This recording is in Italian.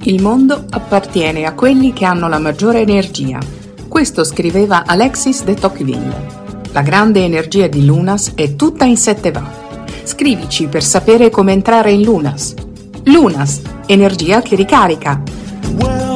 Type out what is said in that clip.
Il mondo appartiene a quelli che hanno la maggiore energia. Questo scriveva Alexis de Tocqueville. La grande energia di Lunas è tutta in 7 watt. Scrivici per sapere come entrare in Lunas. Lunas, energia che ricarica.